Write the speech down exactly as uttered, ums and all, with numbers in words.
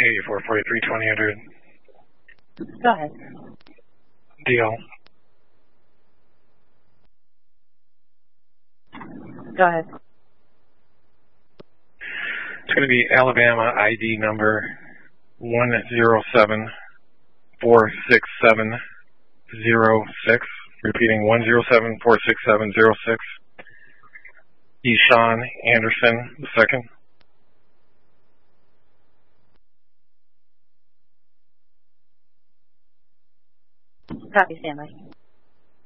eighty-four forty-three twenty hundred. Go ahead. Deal. Go ahead. It's going to be Alabama I D number one zero seven four six seven zero six. Repeating one zero seven four six seven zero six. Eshawn Anderson the second. Copy, standby.